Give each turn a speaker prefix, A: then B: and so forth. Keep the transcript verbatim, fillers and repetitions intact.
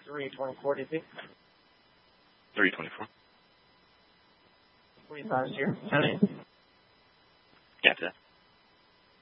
A: three twenty-four, D C.
B: three twenty-four.
A: forty-five zero.
B: Gotcha.